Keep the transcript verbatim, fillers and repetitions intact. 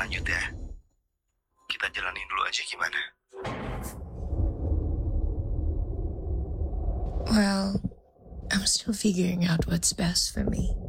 lanjut ya. Kita jalanin dulu aja gimana. Well, I'm still figuring out what's best for me.